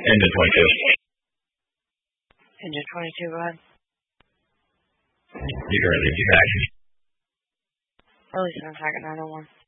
Engine 22. Engine 22, go ahead. You can release your action. Release an attack at 901.